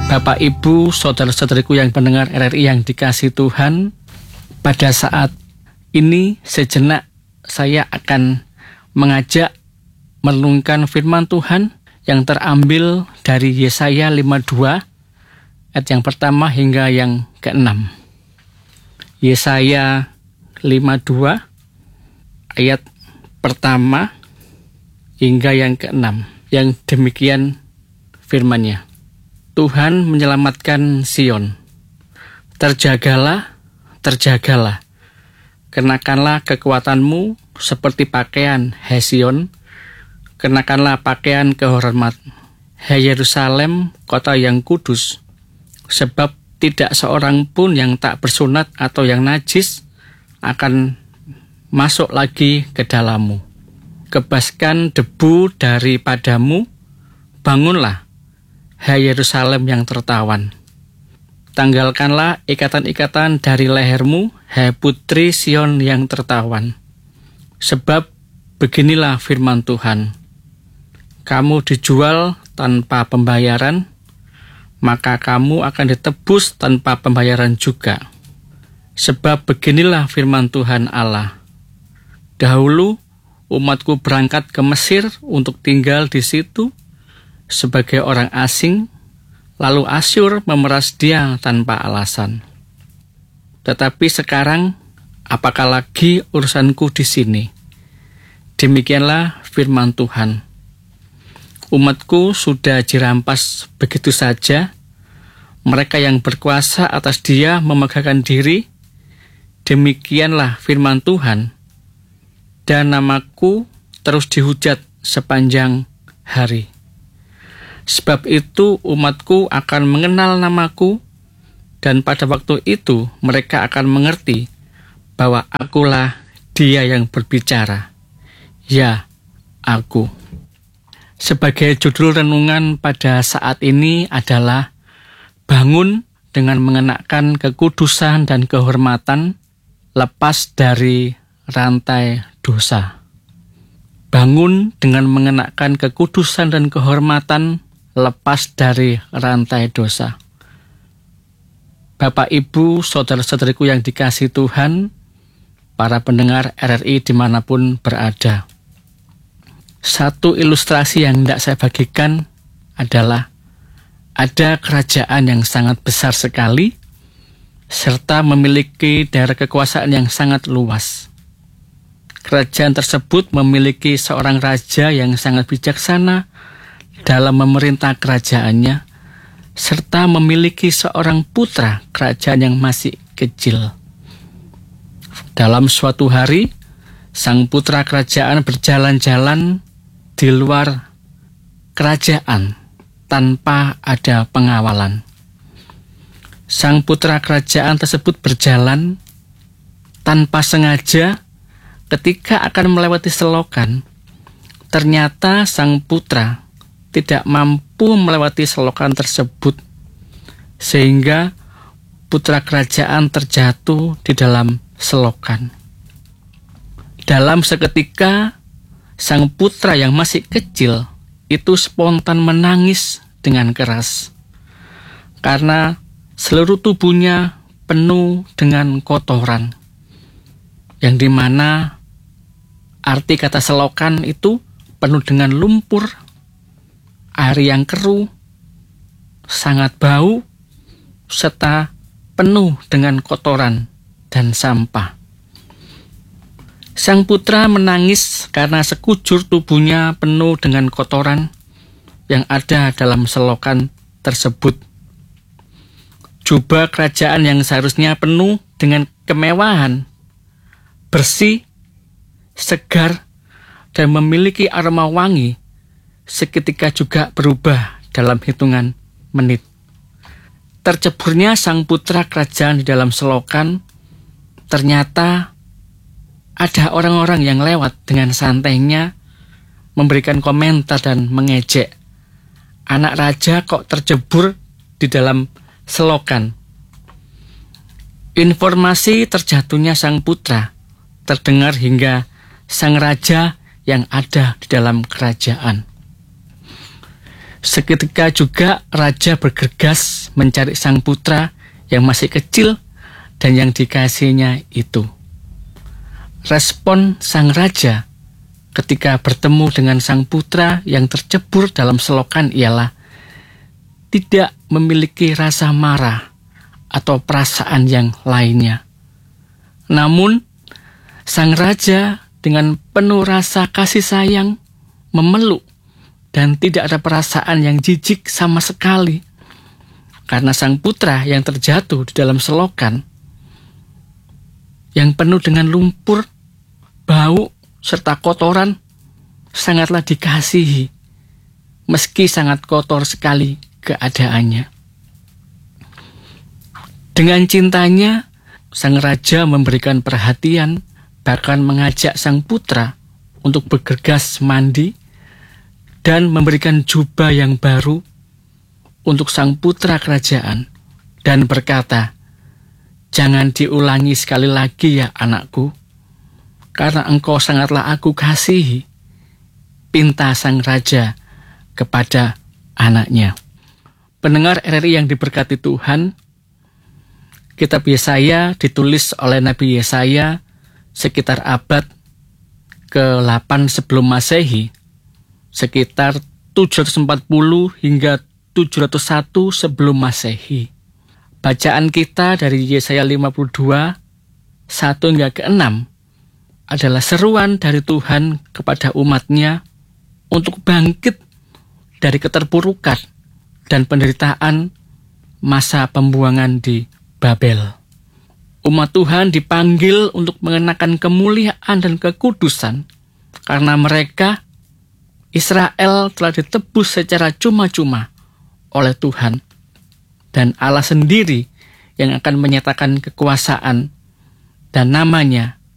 Bapak, Ibu, saudara-saudariku yang pendengar RRI yang dikasihi Tuhan, pada saat ini sejenak saya akan mengajak merenungkan firman Tuhan yang terambil dari Yesaya 52 ayat yang pertama hingga yang ke-6. Yesaya 52 ayat pertama hingga yang ke-6, yang demikian firman-Nya. Tuhan menyelamatkan Sion. Terjagalah, terjagalah. Kenakanlah kekuatanmu seperti pakaian, hai Sion. Kenakanlah pakaian kehormat, hai Yerusalem, kota yang kudus. Sebab tidak seorang pun yang tak bersunat atau yang najis akan masuk lagi ke dalammu. Kebaskan debu daripadamu, bangunlah, hai Yerusalem yang tertawan. Tanggalkanlah ikatan-ikatan dari lehermu, hai putri Sion yang tertawan. Sebab beginilah firman Tuhan. Kamu dijual tanpa pembayaran, maka kamu akan ditebus tanpa pembayaran juga. Sebab beginilah firman Tuhan Allah. Dahulu umatku berangkat ke Mesir untuk tinggal di situ sebagai orang asing, lalu Asyur memeras dia tanpa alasan. Tetapi sekarang, apakah lagi urusanku di sini? Demikianlah firman Tuhan. Umatku sudah dirampas begitu saja. Mereka yang berkuasa atas dia memegahkan diri. Demikianlah firman Tuhan. Dan namaku terus dihujat sepanjang hari. Sebab itu umatku akan mengenal namaku, dan pada waktu itu mereka akan mengerti bahwa akulah dia yang berbicara. Ya, aku. Sebagai judul renungan pada saat ini adalah bangun dengan mengenakan kekudusan dan kehormatan, lepas dari rantai dosa. Bangun dengan mengenakan kekudusan dan kehormatan, lepas dari rantai dosa. Bapak, Ibu, saudara-saudariku yang dikasihi Tuhan, para pendengar RRI dimanapun berada. Satu ilustrasi yang hendak saya bagikan adalah ada kerajaan yang sangat besar sekali, serta memiliki daerah kekuasaan yang sangat luas. Kerajaan tersebut memiliki seorang raja yang sangat bijaksana dalam memerintah kerajaannya, serta memiliki seorang putra kerajaan yang masih kecil. Dalam suatu hari, sang putra kerajaan berjalan-jalan di luar kerajaan tanpa ada pengawalan. Sang putra kerajaan tersebut berjalan tanpa sengaja. Ketika akan melewati selokan, ternyata sang putra tidak mampu melewati selokan tersebut, sehingga putra kerajaan terjatuh di dalam selokan. Dalam seketika, sang putra yang masih kecil itu spontan menangis dengan keras, karena seluruh tubuhnya penuh dengan kotoran, yang dimana arti kata selokan itu penuh dengan lumpur, air yang keruh, sangat bau, serta penuh dengan kotoran dan sampah. Sang putra menangis karena sekujur tubuhnya penuh dengan kotoran yang ada dalam selokan tersebut. Jubah kerajaan yang seharusnya penuh dengan kemewahan, bersih, segar, dan memiliki aroma wangi, seketika juga berubah dalam hitungan menit. Terceburnya sang putra kerajaan di dalam selokan, ternyata ada orang-orang yang lewat dengan santainya memberikan komentar dan mengejek. Anak raja kok terjebur di dalam selokan. Informasi terjatuhnya sang putra terdengar hingga sang raja yang ada di dalam kerajaan. Seketika juga raja bergegas mencari sang putra yang masih kecil dan yang dikasihinya itu. Respon sang raja ketika bertemu dengan sang putra yang tercebur dalam selokan ialah tidak memiliki rasa marah atau perasaan yang lainnya. Namun, sang raja dengan penuh rasa kasih sayang memeluk dan tidak ada perasaan yang jijik sama sekali karena sang putra yang terjatuh di dalam selokan yang penuh dengan lumpur, bau, serta kotoran sangatlah dikasihi meski sangat kotor sekali keadaannya. Dengan cintanya, sang raja memberikan perhatian, bahkan mengajak sang putra untuk bergegas mandi dan memberikan jubah yang baru untuk sang putra kerajaan dan berkata, "Jangan diulangi sekali lagi ya anakku, karena engkau sangatlah aku kasihi," pinta sang raja kepada anaknya. Pendengar RRI yang diberkati Tuhan, kitab Yesaya ditulis oleh Nabi Yesaya sekitar abad ke-8 sebelum Masehi, sekitar 740 hingga 701 sebelum Masehi. Bacaan kita dari Yesaya 52, 1 hingga ke-6 adalah seruan dari Tuhan kepada umatnya untuk bangkit dari keterpurukan dan penderitaan masa pembuangan di Babel. Umat Tuhan dipanggil untuk mengenakan kemuliaan dan kekudusan karena mereka, Israel, telah ditebus secara cuma-cuma oleh Tuhan, dan Allah sendiri yang akan menyatakan kekuasaan dan namanya